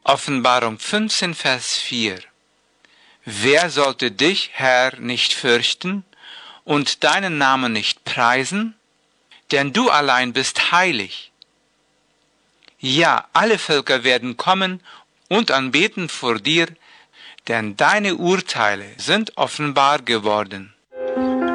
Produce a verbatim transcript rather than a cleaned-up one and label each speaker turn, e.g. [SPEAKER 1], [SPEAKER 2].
[SPEAKER 1] Offenbarung fünfzehn, Vers vier. Wer sollte dich, Herr, nicht fürchten und deinen Namen nicht preisen? Denn du allein bist heilig. Ja, alle Völker werden kommen und anbeten vor dir, denn deine Urteile sind offenbar geworden.